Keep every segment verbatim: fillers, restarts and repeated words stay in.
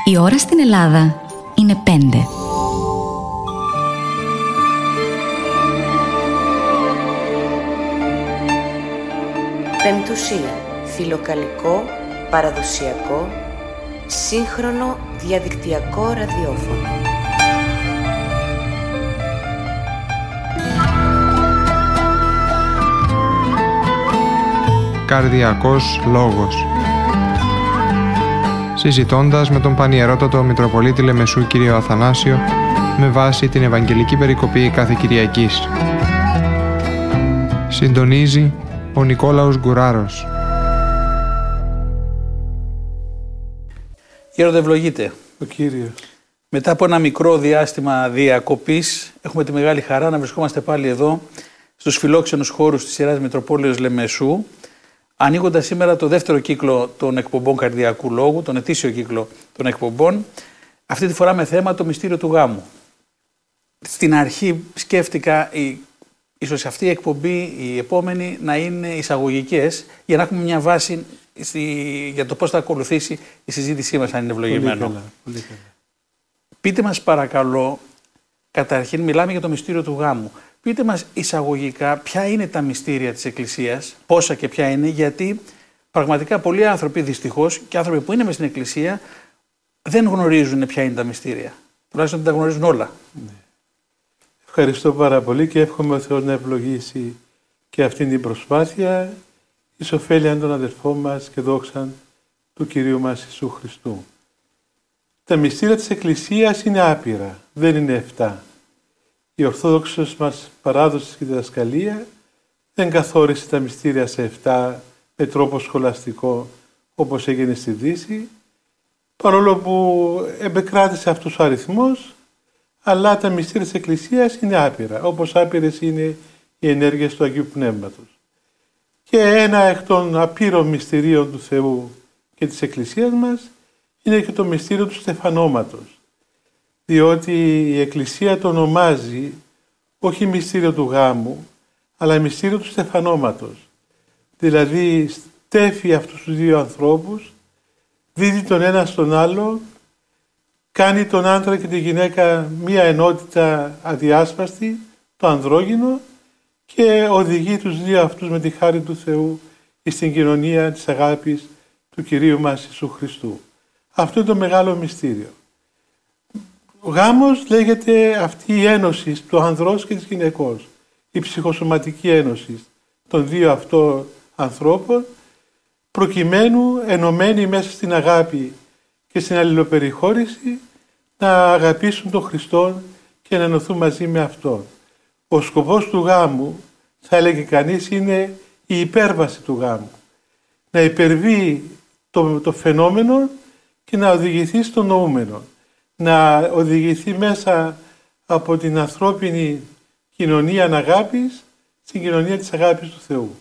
Η ώρα στην Ελλάδα είναι πέντε. Πεμπτουσία. Φιλοκαλικό, παραδοσιακό, σύγχρονο διαδικτυακό ραδιόφωνο. Καρδιακός λόγος. Συζητώντας με τον Πανιερότατο Μητροπολίτη Λεμεσού κύριο Αθανάσιο με βάση την Ευαγγελική Περικοπή κάθε Κυριακής. Συντονίζει ο Νικόλαος Γκουράρος. Γέροντα, ευλογείτε. Ο Κύριος. Μετά από ένα μικρό διάστημα διακοπής, έχουμε τη μεγάλη χαρά να βρισκόμαστε πάλι εδώ, στους φιλόξενους χώρους της Ιεράς Μητροπόλεως Λεμεσού, ανοίγοντας σήμερα το δεύτερο κύκλο των εκπομπών Καρδιακού Λόγου, τον ετήσιο κύκλο των εκπομπών, αυτή τη φορά με θέμα το μυστήριο του γάμου. Στην αρχή σκέφτηκα η, ίσως αυτή η εκπομπή, η επόμενη, να είναι εισαγωγικές, για να έχουμε μια βάση στη, για το πώς θα ακολουθήσει η συζήτησή μας, αν είναι ευλογημένο. Πολύ καλά, πολύ καλά. Πείτε μας παρακαλώ, καταρχήν μιλάμε για το μυστήριο του γάμου. Πείτε μας εισαγωγικά ποια είναι τα μυστήρια της Εκκλησίας, πόσα και ποια είναι, γιατί πραγματικά πολλοί άνθρωποι δυστυχώς και άνθρωποι που είναι μες στην Εκκλησία δεν γνωρίζουν ποια είναι τα μυστήρια. Τουλάχιστον δεν τα γνωρίζουν όλα. Ναι. Ευχαριστώ πάρα πολύ και εύχομαι ο Θεός να ευλογήσει και αυτήν την προσπάθεια εις ωφέλεια των αδελφών μας και δόξαν του Κυρίου μας Ιησού Χριστού. Τα μυστήρια της Εκκλησίας είναι άπειρα, δεν είναι εφτά. Η ορθόδοξος μας παράδοση και διδασκαλία δεν καθόρισε τα μυστήρια σε εφτά με τρόπο σχολαστικό όπως έγινε στη Δύση, παρόλο που επεκράτησε αυτός ο αριθμός, αλλά τα μυστήρια της Εκκλησίας είναι άπειρα, όπως άπειρες είναι οι ενέργειες του Αγίου Πνεύματος. Και ένα εκ των απείρων μυστηρίων του Θεού και της Εκκλησίας μας είναι και το μυστήριο του στεφανώματος. Διότι η Εκκλησία το ονομάζει όχι μυστήριο του γάμου, αλλά μυστήριο του στεφανώματος. Δηλαδή στέφει αυτούς τους δύο ανθρώπους, δίδει τον ένα στον άλλο, κάνει τον άντρα και τη γυναίκα μία ενότητα αδιάσπαστη, το ανδρόγυνο, και οδηγεί τους δύο αυτούς με τη χάρη του Θεού στην κοινωνία της αγάπης του Κυρίου μας Ιησού Χριστού. Αυτό είναι το μεγάλο μυστήριο. Ο γάμος λέγεται αυτή η ένωση του ανδρός και της γυναικός, η ψυχοσωματική ένωση των δύο αυτών ανθρώπων, προκειμένου ενωμένοι μέσα στην αγάπη και στην αλληλοπεριχώρηση να αγαπήσουν τον Χριστό και να ενωθούν μαζί με Αυτόν. Ο σκοπός του γάμου, θα έλεγε κανείς, είναι η υπέρβαση του γάμου. Να υπερβεί το, το φαινόμενο και να οδηγηθεί στο νοούμενο. Να οδηγηθεί μέσα από την ανθρώπινη κοινωνία αγάπης στην κοινωνία της αγάπης του Θεού.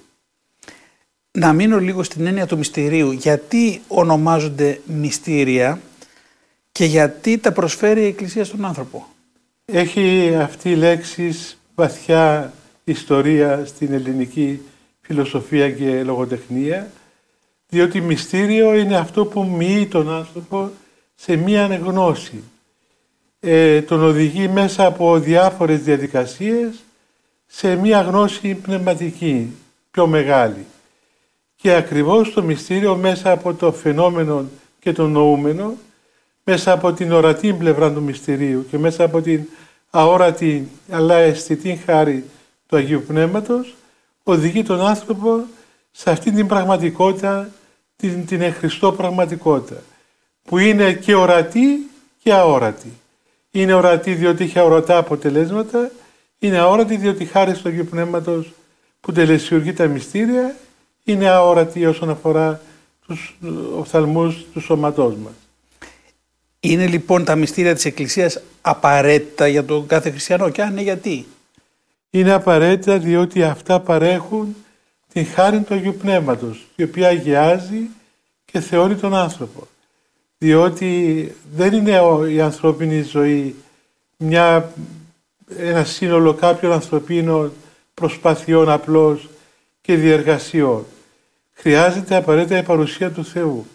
Να μείνω λίγο στην έννοια του μυστηρίου. Γιατί ονομάζονται μυστήρια και γιατί τα προσφέρει η Εκκλησία στον άνθρωπο? Έχει αυτή η λέξη βαθιά ιστορία στην ελληνική φιλοσοφία και λογοτεχνία, διότι μυστήριο είναι αυτό που μοιεί τον άνθρωπο σε μία γνώση. Ε, τον οδηγεί μέσα από διάφορες διαδικασίες σε μία γνώση πνευματική, πιο μεγάλη. Και ακριβώς το μυστήριο μέσα από το φαινόμενο και το νοούμενο, μέσα από την ορατή πλευρά του μυστηρίου και μέσα από την αόρατη αλλά αισθητή χάρη του Αγίου Πνεύματος, οδηγεί τον άνθρωπο σε αυτή την πραγματικότητα, την, την εχριστό πραγματικότητα, που είναι και ορατή και αόρατη. Είναι ορατή διότι έχει ορατά αποτελέσματα, είναι αόρατη διότι χάρη στο Αγίου Πνεύματος που τελεσιουργεί τα μυστήρια, είναι αόρατη όσον αφορά τους οφθαλμούς του σώματός μας. Είναι λοιπόν τα μυστήρια της Εκκλησίας απαραίτητα για τον κάθε χριστιανό, και αν ναι, γιατί? Είναι απαραίτητα διότι αυτά παρέχουν την χάρη του Αγίου Πνεύματος, η οποία αγιάζει και θεώρει τον άνθρωπο. Διότι δεν είναι η ανθρώπινη ζωή μια, ένα σύνολο κάποιων ανθρωπίνων προσπαθειών απλώς και διεργασιών. Χρειάζεται απαραίτητα η παρουσία του Θεού.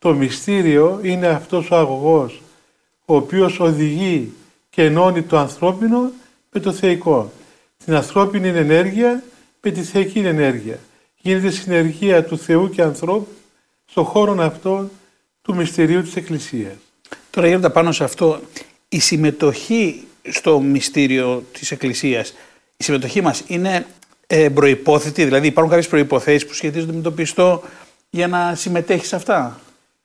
Το μυστήριο είναι αυτός ο αγωγός, ο οποίος οδηγεί και ενώνει το ανθρώπινο με το θεϊκό. Την ανθρώπινη ενέργεια με τη θεϊκή ενέργεια. Γίνεται συνεργεία του Θεού και ανθρώπου στον χώρο αυτόν του μυστηρίου της Εκκλησίας. Τώρα Γέροντα, πάνω σε αυτό, η συμμετοχή στο μυστήριο της Εκκλησίας, η συμμετοχή μας είναι ε, προϋπόθετη, δηλαδή υπάρχουν κάποιες προϋποθέσεις που σχετίζονται με το πιστό για να συμμετέχει σε αυτά?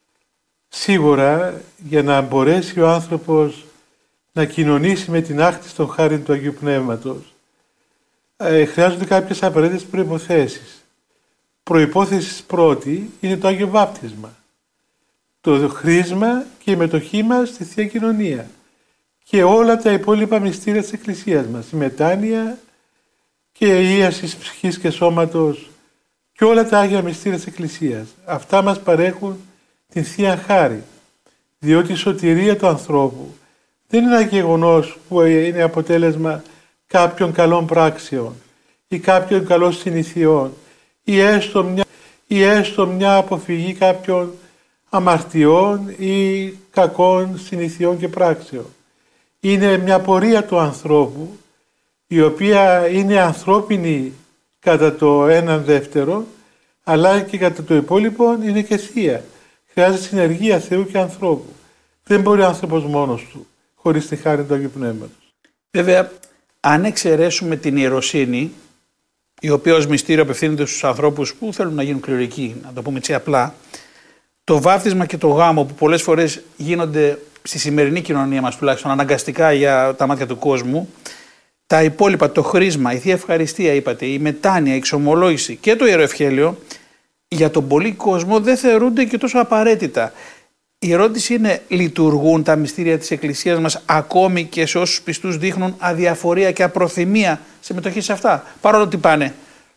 Σίγουρα, για να μπορέσει ο άνθρωπος να κοινωνήσει με την άκτηση των χάριν του Αγίου Πνεύματος, ε, χρειάζονται κάποιες απαραίτητες προϋποθέσεις. Προϋπόθεση πρώτη είναι το Άγιο Βάπτισμα. Το χρήσμα και η μετοχή μας στη Θεία Κοινωνία. Και όλα τα υπόλοιπα μυστήρια της Εκκλησίας μας. Η μετάνοια και η ίαση ψυχής και σώματος και όλα τα Άγια μυστήρια της Εκκλησίας. Αυτά μας παρέχουν την Θεία Χάρη. Διότι η σωτηρία του ανθρώπου δεν είναι ένα γεγονός που είναι αποτέλεσμα κάποιων καλών πράξεων ή κάποιων καλών συνηθιών ή έστω μια, ή έστω μια αποφυγή κάποιων αμαρτιών ή κακών συνηθιών και πράξεων. Είναι μια πορεία του ανθρώπου, η οποία είναι ανθρώπινη κατά το έναν δεύτερο, αλλά και κατά το υπόλοιπο είναι και θεία. Χρειάζεται συνεργεία Θεού και ανθρώπου. Δεν μπορεί ο άνθρωπος μόνος του, χωρίς τη χάρη του Αγίου Πνεύματος. Βέβαια, αν εξαιρέσουμε την ιεροσύνη, η οποία ως μυστήριο απευθύνεται στους ανθρώπους που θέλουν να γίνουν κληρικοί, να το πούμε έτσι απλά, το βάφτισμα και το γάμο που πολλές φορές γίνονται στη σημερινή κοινωνία μας τουλάχιστον αναγκαστικά για τα μάτια του κόσμου, τα υπόλοιπα, το χρήσμα, η Θεία Ευχαριστία είπατε, η μετάνοια, η εξομολόγηση και το Ιερό Ευχέλιο, για τον πολύ κόσμο δεν θεωρούνται και τόσο απαραίτητα. Η ερώτηση είναι, λειτουργούν τα μυστήρια της Εκκλησίας μας ακόμη και σε όσους πιστούς δείχνουν αδιαφορία και απροθυμία συμμετοχή σε αυτά, παρόλο ότι πάνε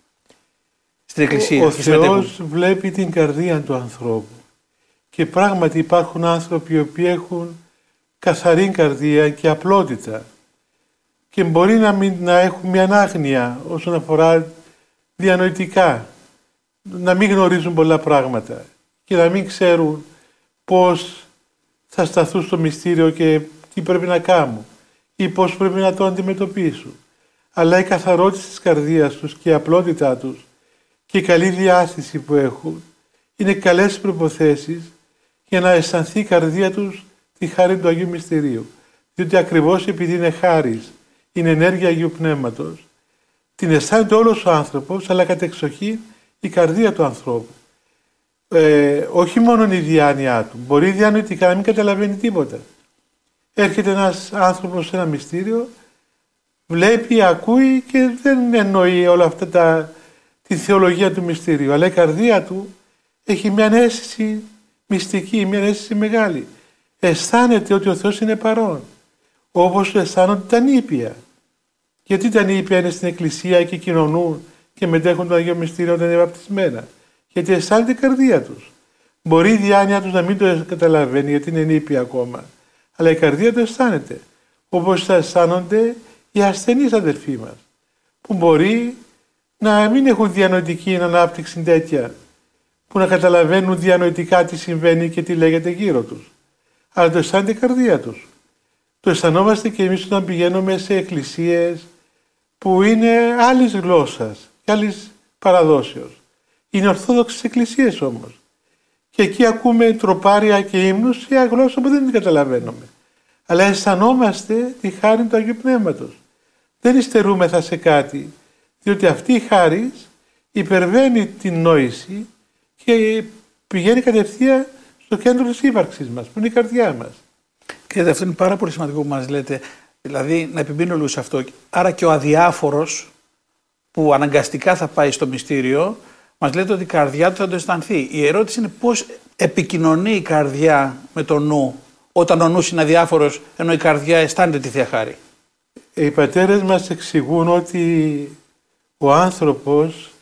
στην Εκκλησία? Ο, ο Θεός βλέπει την καρδία του ανθρώπου. Και πράγματι υπάρχουν άνθρωποι οι οποίοι έχουν καθαρή καρδία και απλότητα και μπορεί να, μην, να έχουν μια άγνοια όσον αφορά διανοητικά, να μην γνωρίζουν πολλά πράγματα και να μην ξέρουν πώς θα σταθούν στο μυστήριο και τι πρέπει να κάνουν ή πώς πρέπει να το αντιμετωπίσουν. Αλλά η καθαρότητα της καρδίας τους και η απλότητά τους και η καλή διάθεση που έχουν είναι καλές προϋποθέσεις για να αισθανθεί η καρδία τους τη χάρη του Αγίου Μυστηρίου. Διότι ακριβώς επειδή είναι χάρις, είναι ενέργεια Αγίου Πνεύματος, την αισθάνεται όλος ο άνθρωπος, αλλά κατεξοχήν η καρδία του ανθρώπου. Ε, όχι μόνο η διάνοιά του, μπορεί διανοητικά να μην καταλαβαίνει τίποτα. Έρχεται ένας άνθρωπος σε ένα μυστήριο, βλέπει, ακούει και δεν εννοεί όλα αυτά τα, τη θεολογία του μυστήριου, αλλά η καρδία του έχει μια αίσθηση μυστική, μια αίσθηση μεγάλη. Αισθάνεται ότι ο Θεός είναι παρόν, όπως αισθάνονται τα νήπια. Γιατί τα νήπια είναι στην Εκκλησία και κοινωνούν και μετέχουν το Αγίο Μυστήριο όταν είναι βαπτισμένα? Γιατί αισθάνεται η καρδία τους. Μπορεί η διάνοια τους να μην το καταλαβαίνει γιατί είναι νήπια ακόμα, αλλά η καρδία του αισθάνεται. Όπως θα αισθάνονται οι ασθενείς αδελφοί μας, που μπορεί να μην έχουν διανοητική ανάπτυξη τέτοια, που να καταλαβαίνουν διανοητικά τι συμβαίνει και τι λέγεται γύρω τους. Αλλά το αισθάνεται η καρδία τους. Το αισθανόμαστε και εμείς όταν πηγαίνουμε σε εκκλησίες που είναι άλλης γλώσσας και άλλης παραδόσεως. Είναι ορθόδοξες εκκλησίες όμως. Και εκεί ακούμε τροπάρια και ύμνους σε γλώσσα που δεν την καταλαβαίνουμε. Αλλά αισθανόμαστε τη χάρη του Αγίου Πνεύματος. Δεν υστερούμεθα σε κάτι, διότι αυτή η χάρη υπερβαίνει την νόηση και πηγαίνει κατευθείαν στο κέντρο της ύπαρξης μας, που είναι η καρδιά μας. Και αυτό είναι πάρα πολύ σημαντικό που μας λέτε, δηλαδή να επιμείνω λίγο σε αυτό. Άρα και ο αδιάφορος που αναγκαστικά θα πάει στο μυστήριο, μας λέτε ότι η καρδιά του θα το αισθανθεί. Η ερώτηση είναι πώς επικοινωνεί η καρδιά με το νου, όταν ο νους είναι αδιάφορος, ενώ η καρδιά αισθάνεται τη Θεία Χάρη. Οι πατέρες μας εξηγούν ότι ο άνθρωπος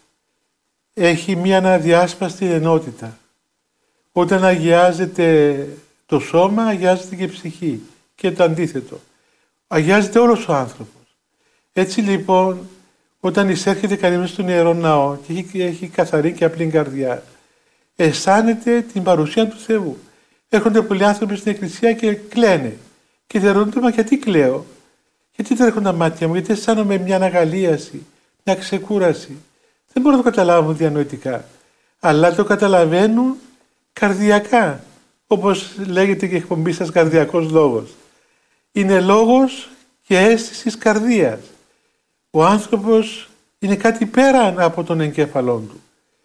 έχει μια αδιάσπαστη ενότητα. Όταν αγιάζεται το σώμα, αγιάζεται και η ψυχή και το αντίθετο. Αγιάζεται όλος ο άνθρωπος. Έτσι λοιπόν, όταν εισέρχεται κανείς στον Ιερό Ναό και έχει, έχει καθαρή και απλή καρδιά, αισθάνεται την παρουσία του Θεού. Έρχονται πολλοί άνθρωποι στην εκκλησία και κλαίνε. Και διαρωτούνται, μα γιατί κλαίω, γιατί τρέχουν τα μάτια μου, γιατί αισθάνομαι μια αναγαλίαση, μια ξεκούραση. Δεν μπορώ να το καταλάβω διανοητικά. Αλλά το καταλαβαίνουν καρδιακά. Όπως λέγεται και η εκπομπή σας, καρδιακός λόγος. Είναι λόγος και αίσθησης καρδίας. Ο άνθρωπος είναι κάτι πέραν από τον εγκέφαλό του.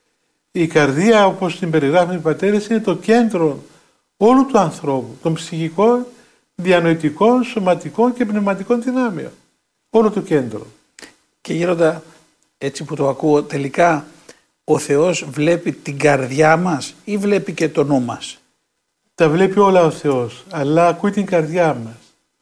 Η καρδία, όπως την περιγράφουν οι πατέρες, είναι το κέντρο όλου του ανθρώπου, των ψυχικών, διανοητικών, σωματικών και πνευματικών δυνάμεων. Όλο το κέντρο. Και Γέροντα, έτσι που το ακούω, τελικά ο Θεός βλέπει την καρδιά μας ή βλέπει και το νου μας? Τα βλέπει όλα ο Θεός, αλλά ακούει την καρδιά μας.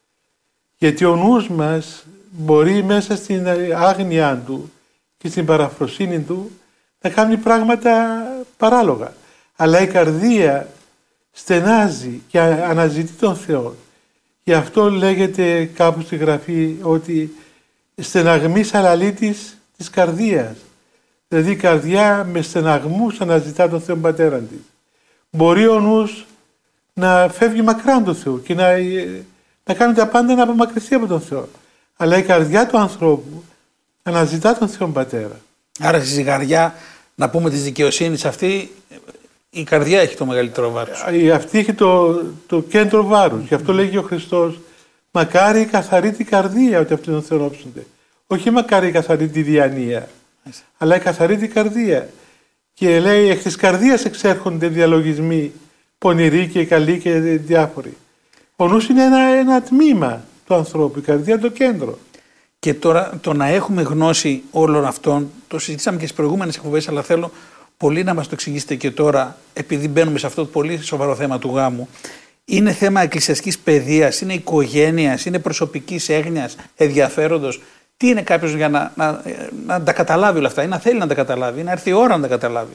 Γιατί ο νους μας μπορεί μέσα στην άγνοιά του και στην παραφροσύνη του να κάνει πράγματα παράλογα. Αλλά η καρδία στενάζει και αναζητεί τον Θεό. Γι' αυτό λέγεται κάπου στη Γραφή ότι στεναγμής αλαλήτης της καρδίας. Δηλαδή η καρδιά με στεναγμούς αναζητά τον Θεό Πατέρα της. Μπορεί ο νους να φεύγει μακράν του Θεού και να, να κάνει τα πάντα να απομακρυνθεί από τον Θεό. Αλλά η καρδιά του ανθρώπου αναζητά τον Θεό Πατέρα. Άρα στη ζυγαριά, να πούμε, της δικαιοσύνης αυτή, η καρδιά έχει το μεγαλύτερο βάρος. Αυτή έχει το, το κέντρο βάρους. Γι' αυτό λέγει ο Χριστός, μακάρι η καθαρή την καρδία, ότι αυτοί τον Θεό όψονται. Όχι μακάρι η καθαρή τη διανία, αλλά η καθαρή την καρδία. Και λέει, εκ της καρδίας εξέρχονται διαλογισμοί πονηροί και καλοί και διάφοροι. Ο νους είναι ένα, ένα τμήμα του ανθρώπου, η καρδία είναι το κέντρο. Και τώρα το να έχουμε γνώση όλων αυτών, το συζητήσαμε και στις προηγούμενες εκπομπές, αλλά θέλω πολύ να μας το εξηγήσετε και τώρα, επειδή μπαίνουμε σε αυτό το πολύ σοβαρό θέμα του γάμου. Είναι θέμα εκκλησιαστικής παιδείας, είναι οικογένειας, είναι προσωπικής έγνοιας, ενδιαφέροντος? Τι είναι κάποιος για να, να, να τα καταλάβει όλα αυτά ή να θέλει να τα καταλάβει, να έρθει η ώρα να τα καταλάβει?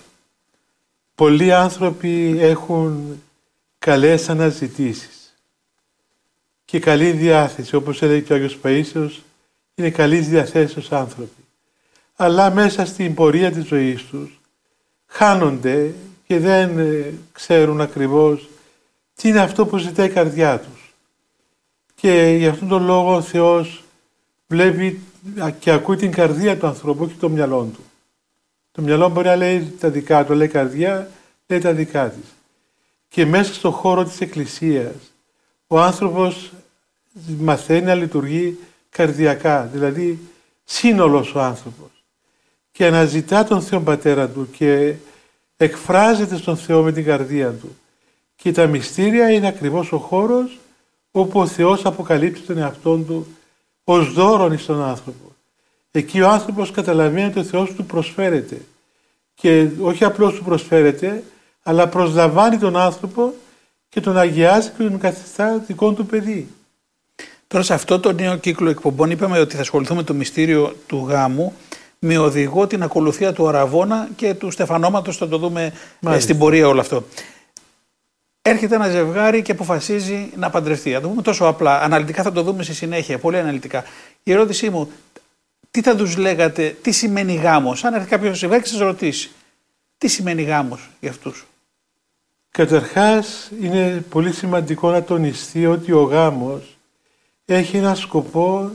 Πολλοί άνθρωποι έχουν καλές αναζητήσεις και καλή διάθεση, όπως έλεγε και ο Άγιος Παΐσιος, είναι καλής διαθέσεως άνθρωποι. Αλλά μέσα στην πορεία της ζωής τους χάνονται και δεν ξέρουν ακριβώς τι είναι αυτό που ζητάει η καρδιά τους. Και γι' αυτόν τον λόγο ο Θεός βλέπει και ακούει την καρδία του ανθρώπου και το μυαλό του. Το μυαλό μπορεί να λέει τα δικά του, λέει καρδιά, λέει τα δικά της. Και μέσα στον χώρο της Εκκλησίας ο άνθρωπος μαθαίνει να λειτουργεί καρδιακά, δηλαδή σύνολος ο άνθρωπος. Και αναζητά τον Θεό Πατέρα του και εκφράζεται στον Θεό με την καρδία του. Και τα μυστήρια είναι ακριβώς ο χώρος όπου ο Θεός αποκαλύπτει τον εαυτόν του ως δώρον στον άνθρωπο. Εκεί ο άνθρωπος καταλαβαίνει ότι ο Θεός του προσφέρεται. Και όχι απλώς του προσφέρεται, αλλά προσλαμβάνει τον άνθρωπο και τον αγιάζει και τον καθιστά δικό του παιδί. Τώρα σε αυτό το νέο κύκλο εκπομπών είπαμε ότι θα ασχοληθούμε με το μυστήριο του γάμου με οδηγό την ακολουθία του Αραβώνα και του Στεφανώματος, θα το δούμε Μάλιστα. στην πορεία όλο αυτό. Έρχεται ένα ζευγάρι και αποφασίζει να παντρευτεί. Θα το πούμε τόσο απλά. Αναλυτικά θα το δούμε στη συνέχεια, πολύ αναλυτικά. Η ερώτησή μου, τι θα τους λέγατε, τι σημαίνει γάμος? Αν έρθει κάποιος ζευγάρι και σας ρωτήσει, τι σημαίνει γάμος για αυτούς? Καταρχάς είναι πολύ σημαντικό να τονιστεί ότι ο γάμος έχει ένα σκοπό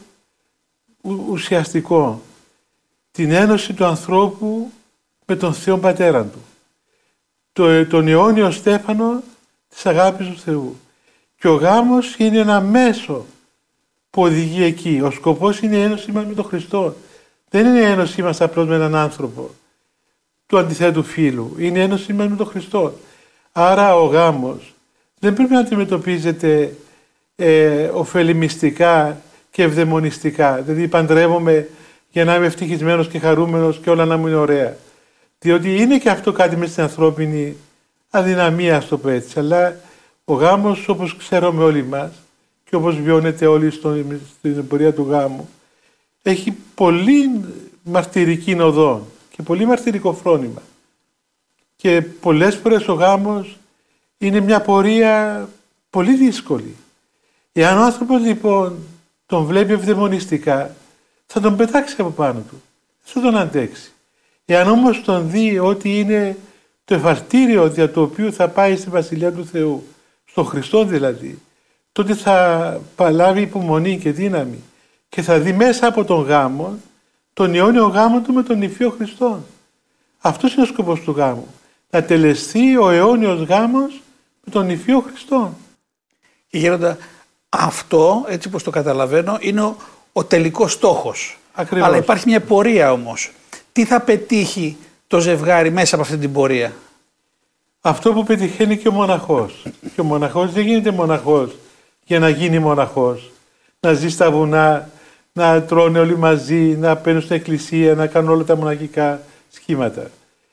ουσιαστικό. Την ένωση του ανθρώπου με τον Θεό Πατέρα του. Το, τον αιώνιο στέφανο της αγάπης του Θεού. Και ο γάμος είναι ένα μέσο που οδηγεί εκεί. Ο σκοπός είναι η ένωση μας με τον Χριστό. Δεν είναι η ένωση μας απλώς με έναν άνθρωπο του αντιθέτου φύλου. Είναι η ένωση μας με τον Χριστό. Άρα ο γάμος δεν πρέπει να αντιμετωπίζεται ε, ωφελημιστικά και ευδαιμονιστικά. Δηλαδή παντρεύομαι για να είμαι ευτυχισμένος και χαρούμενος και όλα να μου είναι ωραία. Διότι είναι και αυτό κάτι με στην ανθρώπινη αδυναμία, ας το πω έτσι. Αλλά ο γάμος, όπως ξέρουμε όλοι μας και όπως βιώνεται όλοι στο, στην πορεία του γάμου, έχει πολύ μαρτυρική οδό και πολύ μαρτυρικό φρόνημα. Και πολλές φορές ο γάμος είναι μια πορεία πολύ δύσκολη. Εάν ο άνθρωπος λοιπόν τον βλέπει ευδαιμονιστικά, θα τον πετάξει από πάνω του. Θα τον αντέξει. Εάν όμως τον δει ότι είναι το το εφαλτήριο δια το οποίο θα πάει στη Βασιλεία του Θεού, στον Χριστό δηλαδή, τότε θα παλάβει υπομονή και δύναμη και θα δει μέσα από τον γάμο τον αιώνιο γάμο του με τον υφείο Χριστό. Αυτός είναι ο σκοπός του γάμου. Να τελεσθεί ο αιώνιος γάμος με τον υφείο Χριστό. Και Γέροντα, αυτό, έτσι όπως το καταλαβαίνω, είναι ο, ο τελικός στόχος. Ακριβώς. Αλλά υπάρχει μια πορεία όμως. Τι θα πετύχει το ζευγάρι μέσα από αυτή την πορεία? Αυτό που πετυχαίνει και ο μοναχός. Και ο μοναχός δεν γίνεται μοναχός για να γίνει μοναχός. Να ζει στα βουνά, να τρώνε όλοι μαζί, να παίρνουν στην εκκλησία, να κάνουν όλα τα μοναχικά σχήματα.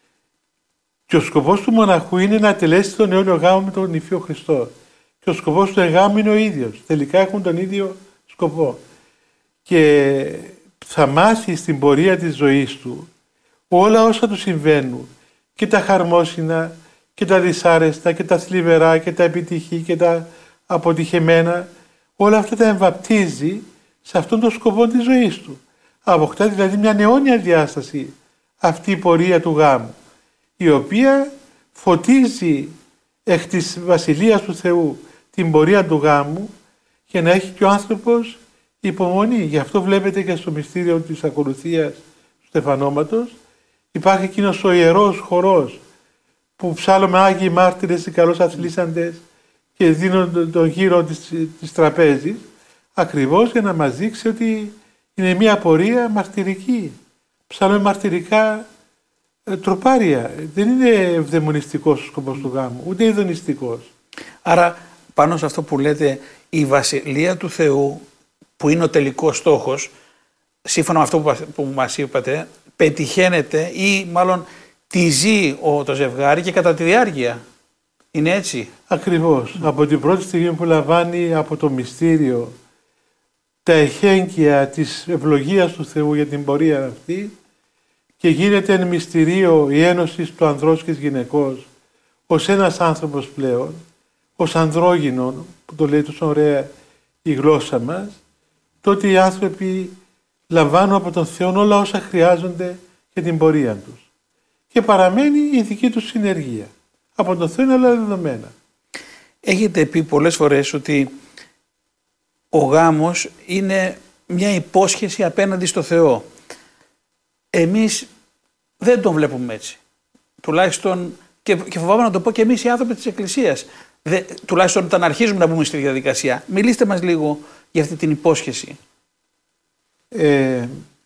Και ο σκοπός του μοναχού είναι να τελέσει τον αιώνιο γάμο με τον υφείο Χριστό. Και ο σκοπός του γάμου είναι ο ίδιος. Τελικά έχουν τον ίδιο σκοπό. Και θα μάθει στην πορεία της ζωής του όλα όσα του συμβαίνουν, και τα χαρμόσυνα και τα δυσάρεστα και τα θλιβερά και τα επιτυχή και τα αποτυχημένα, όλα αυτά τα εμβαπτίζει σε αυτόν τον σκοπό της ζωής του. Αποκτά δηλαδή μια αιώνια διάσταση αυτή η πορεία του γάμου, η οποία φωτίζει εκ της Βασιλείας του Θεού την πορεία του γάμου για να έχει και ο άνθρωπος υπομονή. Γι' αυτό βλέπετε και στο μυστήριο της ακολουθίας του στεφανώματος υπάρχει εκείνος ο ιερός χορός που ψάλλουμε Άγιοι μάρτυρες και καλώς αθλήσαντες και δίνουν τον γύρο της, της τραπέζης, ακριβώς για να μας δείξει ότι είναι μια πορεία μαρτυρική. Ψάλλουμε μαρτυρικά ε, τροπάρια. Δεν είναι ευδαιμονιστικός ο σκοπός του γάμου, ούτε ειδονιστικός. Άρα πάνω σε αυτό που λέτε, η Βασιλεία του Θεού, που είναι ο τελικός στόχος, σύμφωνα με αυτό που μας είπατε, πετυχαίνεται ή μάλλον τη ζει το ζευγάρι και κατά τη διάρκεια. Είναι έτσι? Ακριβώς. Από την πρώτη στιγμή που λαμβάνει από το μυστήριο τα εχέγγυα της ευλογίας του Θεού για την πορεία αυτή και γίνεται εν μυστηρίο η ένωση του ανδρός και της γυναικός ως ένας άνθρωπος πλέον, ως ανδρόγυνον, που το λέει τόσο ωραία η γλώσσα μας, τότε οι άνθρωποι λαμβάνουν από τον Θεό όλα όσα χρειάζονται για την πορεία τους. Και παραμένει η δική τους συνεργία. Από τον Θεό είναι όλα δεδομένα. Έχετε πει πολλές φορές ότι ο γάμος είναι μια υπόσχεση απέναντι στο Θεό. Εμείς δεν τον βλέπουμε έτσι. Τουλάχιστον, και, και φοβάμαι να το πω και εμείς οι άνθρωποι της Εκκλησίας. Δε, τουλάχιστον όταν αρχίζουμε να μπούμε στη διαδικασία. Μιλήστε μας λίγο για αυτή την υπόσχεση. Ε,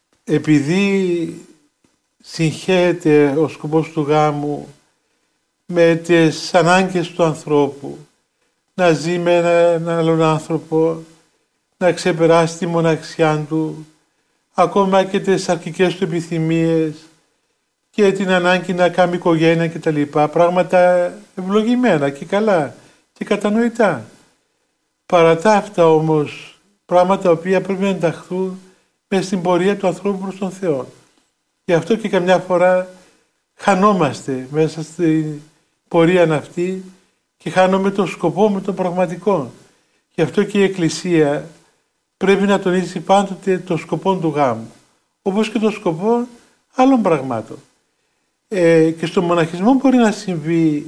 επειδή συγχέεται ο σκοπός του γάμου με τις ανάγκες του ανθρώπου, να ζει με έναν άλλον άνθρωπο, να ξεπεράσει τη μοναξιά του, ακόμα και τις αρχικές του επιθυμίες και την ανάγκη να κάνει οικογένεια κτλ. Πράγματα ευλογημένα και καλά και κατανοητά. Παρά τα αυτά όμως, πράγματα τα οποία πρέπει να ενταχθούν μέσα στην πορεία του ανθρώπου προς τον Θεό. Γι' αυτό και καμιά φορά χανόμαστε μέσα στην πορεία αυτή και χάνουμε τον σκοπό με τον πραγματικό. Γι' αυτό και η Εκκλησία πρέπει να τονίσει πάντοτε το σκοπό του γάμου, όπως και το σκοπό άλλων πραγμάτων. Ε, και στο μοναχισμό μπορεί να συμβεί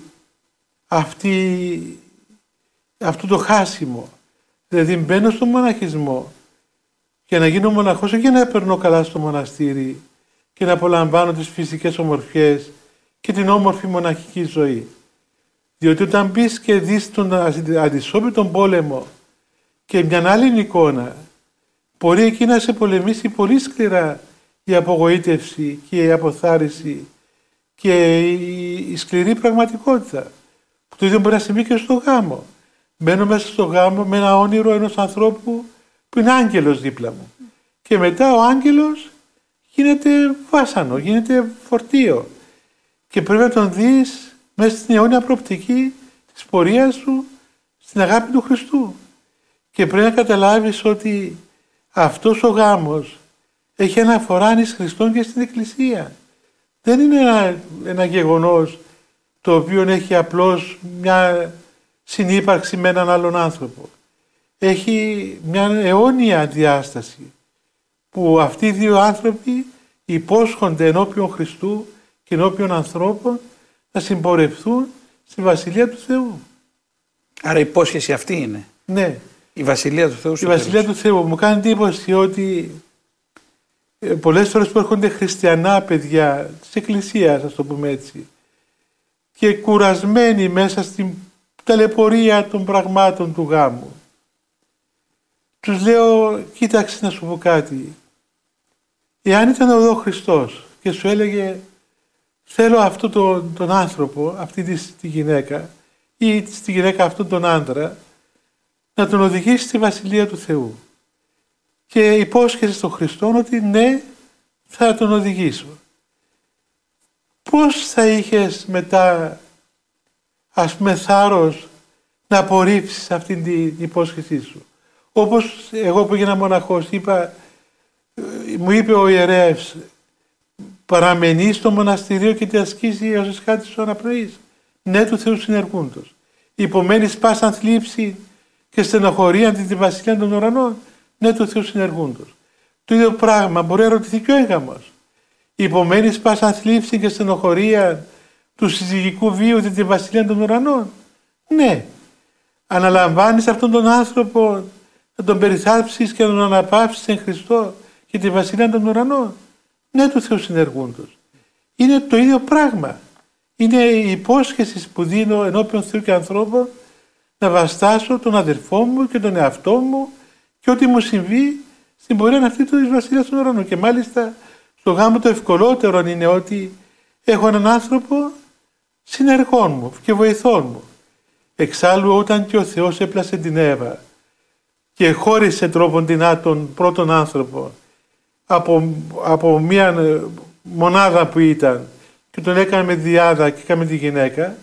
αυτή, αυτό το χάσιμο. Δηλαδή μπαίνω στο μοναχισμό για να γίνω μοναχός, όχι για να περνώ καλά στο μοναστήρι και να απολαμβάνω τις φυσικές ομορφιές και την όμορφη μοναχική ζωή. Διότι όταν μπεις και δεις τον αντισώπητον πόλεμο και μια άλλη εικόνα, μπορεί εκεί να σε πολεμήσει πολύ σκληρά η απογοήτευση και η αποθάρρυνση και η σκληρή πραγματικότητα. Που το ίδιο μπορεί να συμβεί και στο γάμο. Μπαίνω μέσα στο γάμο με ένα όνειρο ενός ανθρώπου που είναι άγγελος δίπλα μου. Και μετά ο άγγελος γίνεται βάσανο, γίνεται φορτίο. Και πρέπει να τον δεις μέσα στην αιώνια προοπτική της πορείας σου στην αγάπη του Χριστού. Και πρέπει να καταλάβεις ότι αυτός ο γάμος έχει αναφορά εις Χριστόν και στην Εκκλησία. Δεν είναι ένα, ένα γεγονός το οποίο έχει απλώς μια συνύπαρξη με έναν άλλον άνθρωπο. Έχει μια αιώνια διάσταση που αυτοί οι δύο άνθρωποι υπόσχονται ενώπιον Χριστού και ενώπιον ανθρώπων να συμπορευθούν στη Βασιλεία του Θεού. Άρα η υπόσχεση αυτή είναι. Ναι. Η Βασιλεία του Θεού. Η Βασιλεία του Θεού. Μου κάνει εντύπωση ότι πολλές φορές που έρχονται χριστιανά παιδιά της Εκκλησίας, ας το πούμε έτσι, και κουρασμένοι μέσα στην ταλαιπωρία των πραγμάτων του γάμου, τους λέω, κοίταξε να σου πω κάτι. Εάν ήταν εδώ ο Χριστός και σου έλεγε θέλω αυτόν τον, τον άνθρωπο, αυτή τη, τη γυναίκα ή τη γυναίκα αυτόν τον άντρα, να τον οδηγήσει στη Βασιλεία του Θεού. Και υπόσχεσαι στον Χριστό ότι ναι, θα τον οδηγήσω. Πώς θα είχες μετά, ας πούμε, θάρρος να απορρίψεις αυτήν την υπόσχεσή σου? Όπως εγώ που έγινα μοναχός, είπα, μου είπε ο ιερέας, παραμενεί στο μοναστηρίο και τη ασκήσει έως εσχάτη σου αναπνοής. Ναι, του Θεού συνεργούντος. Υπομένεις πάσαν θλίψη και στενοχωρία αντί τη Βασιλεία των Ουρανών. Ναι, του Θεού συνεργούντος. Το ίδιο πράγμα μπορεί να ρωτηθεί και ο έγαμος. Υπομένεις πάσαν θλίψη και στενοχωρία του συζυγικού βίου αντί τη Βασιλεία των Ουρανών. Ναι. Αναλαμβάνεις αυτόν τον άνθρωπο να τον περιθάλψεις και να τον αναπαύσεις εν Χριστώ και τη Βασιλεία των Ουρανών. Ναι, του Θεού συνεργούντος. Είναι το ίδιο πράγμα. Είναι η υπόσχεση που δίνω ενώπιον Θεού και ανθρώπων να βαστάσω τον αδερφό μου και τον εαυτό μου και ό,τι μου συμβεί στην πορεία αυτή της Βασιλείας των Ουρανών. Και μάλιστα στο γάμο το ευκολότερο είναι ότι έχω έναν άνθρωπο συνεργών μου και βοηθών μου. Εξάλλου όταν και ο Θεός έπλασε την Εύα και χώρισε τρόποντινά τον πρώτον άνθρωπο από, από μια μονάδα που ήταν και τον έκανε με διάδα και έκανε τη γυναίκα,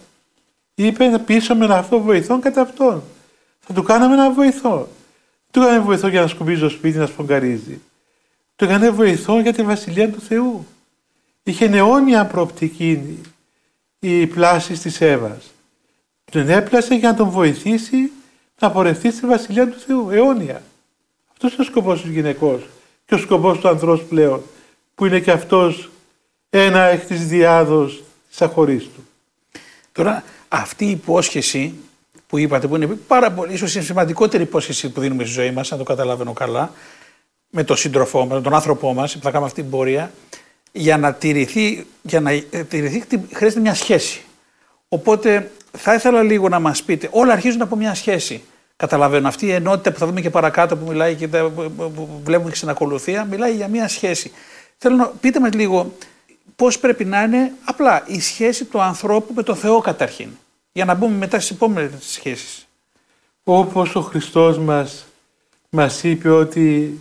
είπε πίσω με αυτό βοηθόν κατά αυτόν. Θα του κάναμε ένα βοηθό. Του έκανε βοηθό για να σκουπίζει το σπίτι, να σφογγαρίζει. Του έκανε βοηθό για τη Βασιλεία του Θεού. Είχε αιώνια προοπτική η πλάση της Εύας. Τον έπλασε για να τον βοηθήσει να πορευτεί στη Βασιλεία του Θεού. Αιώνια. Αυτός είναι ο σκοπός του γυναικός και ο σκοπός του ανδρός πλέον, που είναι και αυτός ένα εκ της διάδος της αχωρίστου. Τώρα αυτή η υπόσχεση που είπατε, που είναι πάρα πολύ, ίσως η σημαντικότερη υπόσχεση που δίνουμε στη ζωή μας, αν το καταλαβαίνω καλά, με τον σύντροφό μας, με τον άνθρωπό μας, που θα κάνουμε αυτή την πορεία, για να τηρηθεί, για να τηρηθεί χρειάζεται μια σχέση. Οπότε θα ήθελα λίγο να μας πείτε, όλα αρχίζουν από μια σχέση. Καταλαβαίνω, αυτή η ενότητα που θα δούμε και παρακάτω, που μιλάει και που βλέπουμε και στην ακολουθία, μιλάει για μια σχέση. Θέλω να πείτε μας λίγο πώς πρέπει να είναι απλά η σχέση του ανθρώπου με τον Θεό καταρχήν, για να μπούμε μετά στις επόμενες σχέσεις. Όπως ο Χριστός μας, μας είπε ότι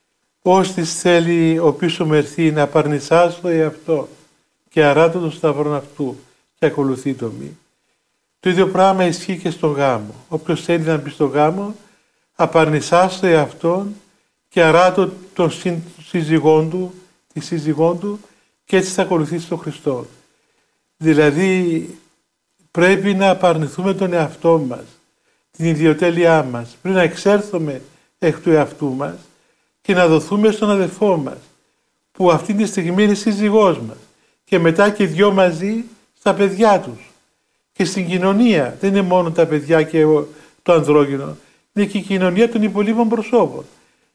«Ώστις θέλει ο πίσω μερθεί να απαρνησάς το εαυτό και αράτω τον σταυρόν αυτού και ακολουθεί το μη». Το ίδιο πράγμα ισχύει και στο γάμο. Όποιος θέλει να μπει στο γάμο, απαρνησάς το εαυτόν και αράτω τον σύζυγόν του, τη σύζυγόν του, και έτσι θα ακολουθήσει τον Χριστό. Δηλαδή πρέπει να απαρνηθούμε τον εαυτό μας, την ιδιοτέλειά μας, πριν να εξέλθουμε εκ του εαυτού μας και να δοθούμε στον αδελφό μας, που αυτή τη στιγμή είναι σύζυγός μας, και μετά και δυο μαζί στα παιδιά τους. Και στην κοινωνία δεν είναι μόνο τα παιδιά και το ανδρόγυνο, είναι και η κοινωνία των υπολείπων προσώπων.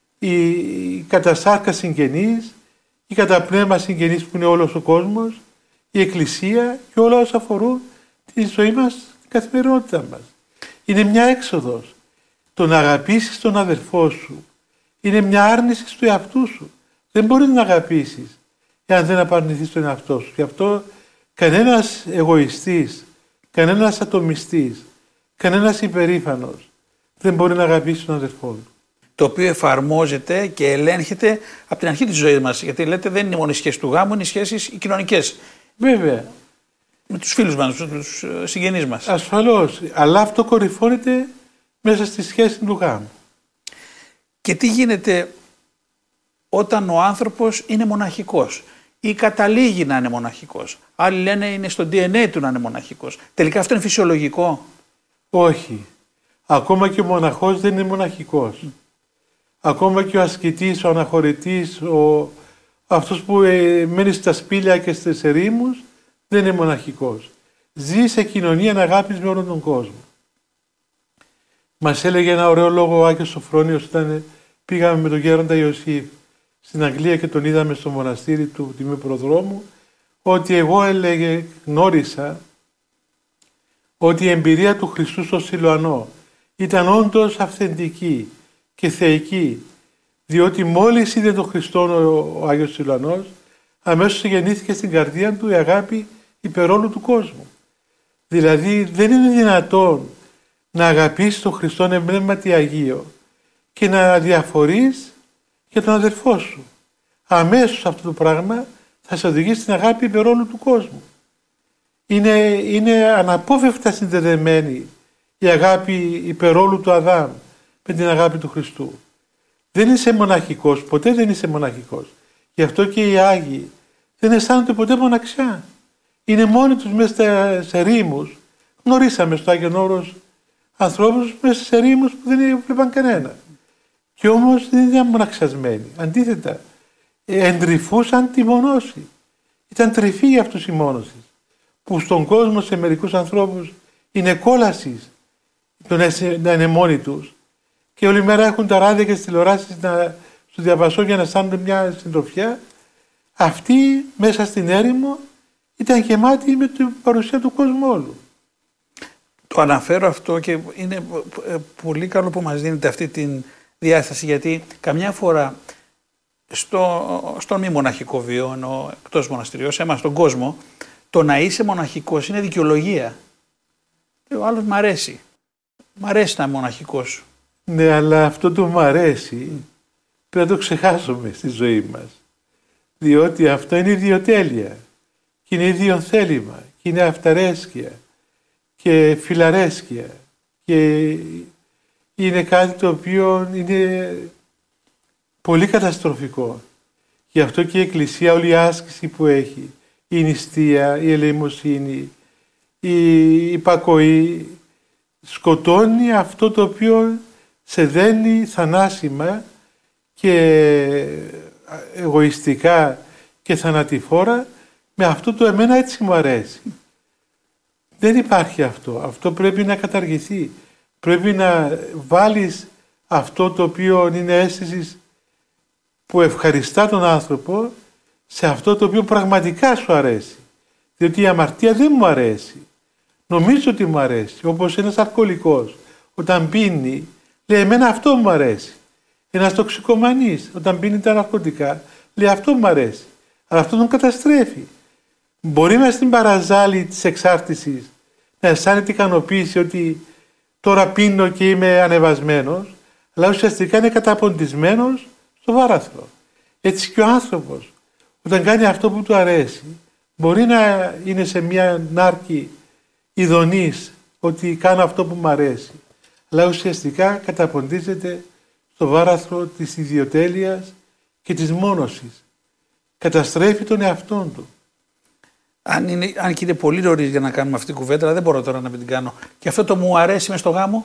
Η κατασάρκα συγγενείς, η καταπνεύμα συγγενείς που είναι όλος ο κόσμος, η Εκκλησία και όλα όσα αφορούν τη ζωή μας, την καθημερινότητά μας. Είναι μια έξοδος. Το να αγαπήσεις τον αδερφό σου είναι μια άρνηση του εαυτού σου. Δεν μπορείς να αγαπήσεις εάν δεν απαρνηθείς τον εαυτό σου. Γι' αυτό κανένας εγωιστής, κανένας ατομιστής, κανένας υπερήφανος δεν μπορεί να αγαπήσει τον αδερφό του. Το οποίο εφαρμόζεται και ελέγχεται από την αρχή της ζωής μας. Γιατί λέτε δεν είναι μόνο οι σχέσεις του γάμου, είναι οι σχέσεις οι κοινωνικές. Βέβαια. Με τους φίλους μας, με τους συγγενείς μας. Ασφαλώς. Αλλά αυτό κορυφώνεται μέσα στη σχέση του γάμου. Και τι γίνεται όταν ο άνθρωπος είναι μοναχικός ή καταλήγει να είναι μοναχικός. Άλλοι λένε είναι στο ντι εν έι του να είναι μοναχικός. Τελικά αυτό είναι φυσιολογικό? Όχι. Ακόμα και ο μοναχός δεν είναι μοναχικός. Mm. Ακόμα και ο ασκητής, ο αναχωρητής, ο... αυτός που ε, μένει στα σπήλια και στις ερήμους δεν είναι μοναχικός. ζει σε κοινωνία αγάπης με όλον τον κόσμο. Μας έλεγε ένα ωραίο λόγο ο Άγιος Σοφρόνιος όταν πήγαμε με τον γέροντα Ιωσήφ στην Αγγλία και τον είδαμε στο μοναστήρι του Τιμίου Προδρόμου, ότι εγώ, έλεγε, γνώρισα ότι η εμπειρία του Χριστού στο Σιλωανό ήταν όντως αυθεντική και θεϊκή, διότι μόλις είδε τον Χριστό ο, ο Άγιος Σιλωανός, αμέσως γεννήθηκε στην καρδία του η αγάπη υπερόλου του κόσμου. Δηλαδή δεν είναι δυνατόν να αγαπήσεις τον Χριστό εμπνεύματι Αγίο και να διαφορείς για τον αδερφό σου. Αμέσως αυτό το πράγμα θα σε οδηγήσει στην αγάπη υπερόλου του κόσμου. Είναι, είναι αναπόφευκτα συνδεδεμένη η αγάπη υπερόλου του Αδάμ με την αγάπη του Χριστού. Δεν είσαι μοναχικός, ποτέ δεν είσαι μοναχικός. Γι' αυτό και οι Άγιοι δεν αισθάνονται ποτέ μοναξιά. Είναι μόνοι τους μέσα σε ρήμους. Γνωρίσαμε στο Άγιον Όρος ανθρώπους μέσα σε ρήμους που δεν έβλεπαν κανένα. Και όμως δεν ήταν μοναξιασμένοι. Αντίθετα, εντρυφούσαν τη μονώση. Ήταν τρυφή για αυτούς η μόνωση. Που στον κόσμο σε μερικούς ανθρώπους είναι κόλαση το να είναι μόνοι τους. Και όλη μέρα έχουν τα ράδια και τις τηλεοράσεις να, στο διαβασό για να αισθάνονται μια συντροφιά. Αυτοί μέσα στην έρημο ήταν γεμάτοι με την παρουσία του κόσμου όλου. Το αναφέρω αυτό και είναι πολύ καλό που μας δίνετε αυτή τη διάσταση, γιατί καμιά φορά στο, στον μη μοναχικό βίο, ενώ εκτός μοναστηριού, σε εμάς στον κόσμο, το να είσαι μοναχικός είναι δικαιολογία. Ο άλλος μ' αρέσει. Μ' αρέσει να είμαι μοναχικός. Ναι, αλλά αυτό το μ' αρέσει πρέπει να το ξεχάσουμε στη ζωή μας. Διότι αυτό είναι ιδιοτέλεια. Και είναι ιδιοθέλημα. Και είναι αυταρέσκεια. Και φιλαρέσκεια. Και είναι κάτι το οποίο είναι πολύ καταστροφικό. Γι' αυτό και η Εκκλησία, όλη η άσκηση που έχει, η νηστεία, η ελεημοσύνη, η υπακοή, σκοτώνει αυτό το οποίο σε δένει θανάσιμα και εγωιστικά και θανατηφόρα με αυτό το εμένα έτσι μου αρέσει. Δεν υπάρχει αυτό. Αυτό πρέπει να καταργηθεί. Πρέπει να βάλεις αυτό το οποίο είναι αίσθηση που ευχαριστά τον άνθρωπο σε αυτό το οποίο πραγματικά σου αρέσει. Διότι η αμαρτία δεν μου αρέσει. Νομίζω ότι μου αρέσει. Όπως ένας αλκοολικός όταν πίνει λέει εμένα αυτό μου αρέσει. Ένας τοξικομανής όταν πίνει τα ναρκωτικά λέει αυτό μου αρέσει. Αλλά αυτό τον καταστρέφει. Μπορεί μέσα στην παραζάλη της εξάρτησης να αισθάνεται ικανοποίηση ότι τώρα πίνω και είμαι ανεβασμένος, αλλά ουσιαστικά είναι καταποντισμένος στο βάραθρο. Έτσι και ο άνθρωπος όταν κάνει αυτό που του αρέσει μπορεί να είναι σε μια νάρκη ειδονής ότι κάνω αυτό που μου αρέσει, αλλά ουσιαστικά καταποντίζεται στο βάραθρο της ιδιοτέλειας και της μόνωσης. Καταστρέφει τον εαυτόν του. Αν, είναι, αν και είναι πολύ νωρίς για να κάνουμε αυτή την κουβέντα, αλλά δεν μπορώ τώρα να μην την κάνω. Και αυτό το μου αρέσει μες στο γάμο.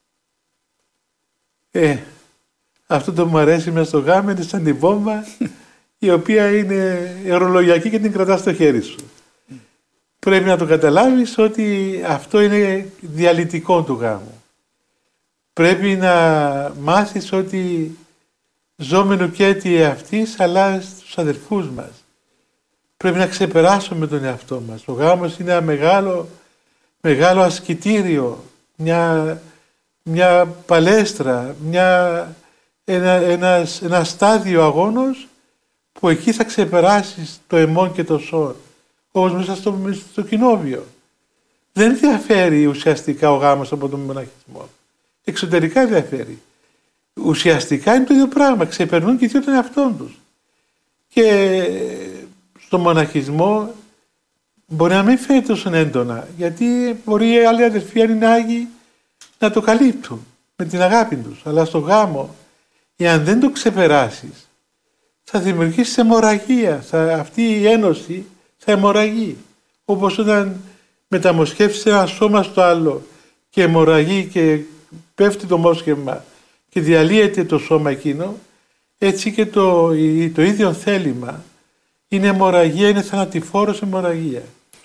Ε, αυτό το μου αρέσει μες στο γάμο είναι σαν την βόμβα η οποία είναι ορολογιακή και την κρατάς στο χέρι σου. Πρέπει να το καταλάβεις ότι αυτό είναι διαλυτικό του γάμου. Πρέπει να μάθεις ότι ζώμενο και έτη εαυτής αλλά στους αδερφούς μας. Πρέπει να ξεπεράσουμε τον εαυτό μας. Ο γάμος είναι ένα μεγάλο, μεγάλο ασκητήριο, μια, μια παλέστρα, μια, ένα, ένας, ένα στάδιο αγώνος που εκεί θα ξεπεράσεις το εμόν και το σόν, όπως μέσα στο, στο κοινόβιο. Δεν διαφέρει ουσιαστικά ο γάμος από τον μοναχισμό. Εξωτερικά διαφέρει. Ουσιαστικά είναι το ίδιο πράγμα. Ξεπερνούν και οι δύο τον εαυτόν τους. Και στο μοναχισμό μπορεί να μην φαίνεται τόσο έντονα, γιατί μπορεί οι άλλοι αδερφοί αν είναι Άγιοι να το καλύπτουν με την αγάπη τους. Αλλά στο γάμο, εάν δεν το ξεπεράσεις, θα δημιουργήσει αιμορραγία. Θα, αυτή η ένωση θα αιμορραγεί. Όπως όταν μεταμοσχεύσεις ένα σώμα στο άλλο και αιμορραγεί και πέφτει το μόσχευμα και διαλύεται το σώμα εκείνο, έτσι και το, το ίδιο θέλημα είναι αιμορραγία, είναι θανατηφόρος αιμορραγία.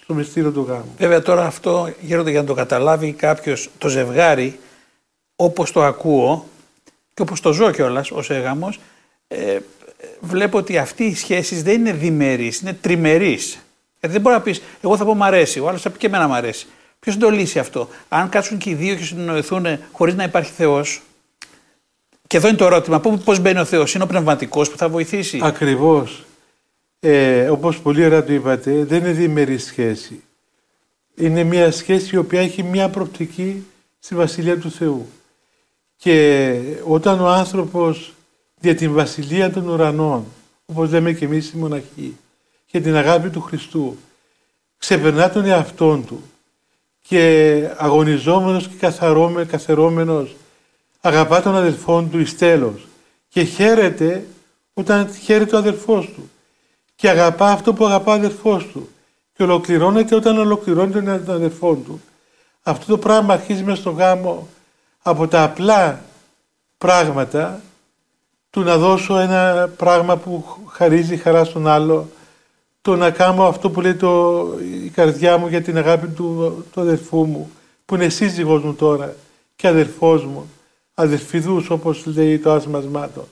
στο μυστήριο του γάμου. Βέβαια τώρα αυτό, Γέροντα, για να το καταλάβει κάποιος, το ζευγάρι, όπως το ακούω και όπως το ζω κιόλας ως έγαμος, ε, βλέπω ότι αυτοί οι σχέσεις δεν είναι διμερείς, είναι τριμερείς. Γιατί δεν μπορεί να πεις, εγώ θα πω μ' αρέσει, ο άλλος θα πει και εμένα μ' αρέσει. Ποιος θα το λύσει αυτό? Αν κάτσουν και οι δύο και συνεννοηθούν χωρίς να υπάρχει Θεός. Και εδώ είναι το ερώτημα, πώς μπαίνει ο Θεός? Είναι ο πνευματικός που θα βοηθήσει? Ακριβώς. Ε, όπως πολύ ωραία το είπατε, δεν είναι διμερή σχέση. Είναι μια σχέση η οποία έχει μια προοπτική στη Βασιλεία του Θεού. Και όταν ο άνθρωπος για την Βασιλεία των Ουρανών, όπως λέμε και εμείς οι μοναχοί, για την αγάπη του Χριστού, ξεπερνά τον εαυτόν του και αγωνιζόμενος και καθαρώμενος αγαπά τον αδελφόν του εις τέλος και χαίρεται όταν χαίρεται ο αδελφός του και αγαπά αυτό που αγαπά ο αδελφός του και ολοκληρώνεται όταν ολοκληρώνει τον αδελφό του. Αυτό το πράγμα αρχίζει μες στο γάμο από τα απλά πράγματα του να δώσω ένα πράγμα που χαρίζει χαρά στον άλλο, το να κάνω αυτό που λέει το, η καρδιά μου για την αγάπη του, του αδελφού μου, που είναι σύζυγός μου τώρα και αδελφός μου, αδελφιδούς όπως λέει το άσμασμά του.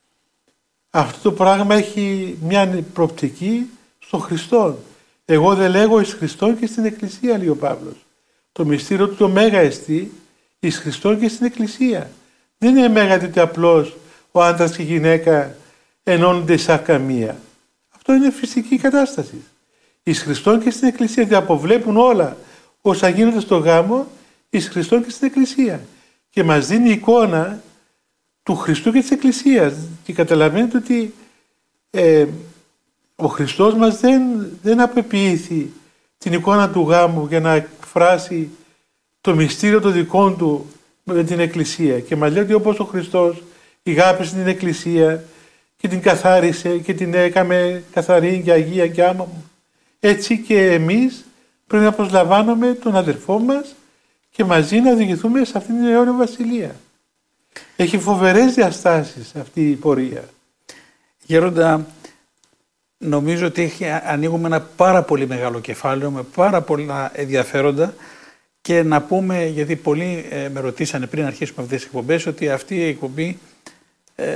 Αυτό το πράγμα έχει μια προοπτική στον Χριστό. Εγώ δεν λέγω εις Χριστόν και στην Εκκλησία, λέει ο Παύλος. Το μυστήριο του το μέγα εστί εις Χριστόν και στην Εκκλησία. Δεν είναι μέγα ότι απλώς ο άντρας και η γυναίκα ενώνονται σαν καμία. Αυτό είναι φυσική κατάσταση. Εις Χριστόν και στην Εκκλησία, γιατί αποβλέπουν όλα όσα γίνονται στο γάμο εις Χριστόν και στην Εκκλησία. Και μας δίνει εικόνα του Χριστού και της Εκκλησίας. Και καταλαβαίνετε ότι ε, ο Χριστός μας δεν, δεν απεποιήθη την εικόνα του γάμου για να εκφράσει το μυστήριο των δικών του με την Εκκλησία. Και μας λέει ότι όπως ο Χριστός ηγάπησε την Εκκλησία και την καθάρισε και την έκαμε καθαρή και αγία και άμα μου, έτσι και εμείς πρέπει να προσλαμβάνουμε τον αδερφό μας και μαζί να οδηγηθούμε σε αυτήν την αιώνια βασιλεία. Έχει φοβερές διαστάσεις αυτή η πορεία. Γέροντα, νομίζω ότι έχει, ανοίγουμε ένα πάρα πολύ μεγάλο κεφάλαιο με πάρα πολλά ενδιαφέροντα και να πούμε, γιατί πολλοί ε, με ρωτήσανε πριν αρχίσουμε αυτές τις εκπομπές, ότι αυτή η εκπομπή ε,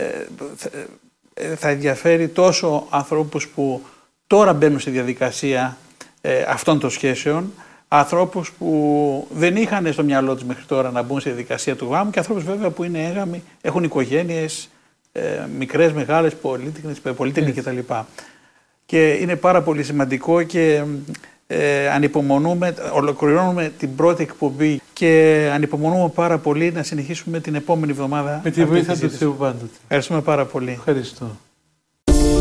ε, θα ενδιαφέρει τόσο ανθρώπους που τώρα μπαίνουν στη διαδικασία ε, αυτών των σχέσεων, ανθρώπους που δεν είχαν στο μυαλό τους μέχρι τώρα να μπουν στη διαδικασία του γάμου και ανθρώπους βέβαια που είναι έγαμοι, έχουν οικογένειες ε, μικρές, μεγάλες, πολύτεκνες, πολύτεκνες κτλ. Και είναι πάρα πολύ σημαντικό και ε, ανυπομονούμε, ολοκληρώνουμε την πρώτη εκπομπή και ανυπομονούμε πάρα πολύ να συνεχίσουμε την επόμενη εβδομάδα. Με τη βοήθεια του Θεού πάντοτε. Ευχαριστούμε πάρα πολύ. Ευχαριστώ.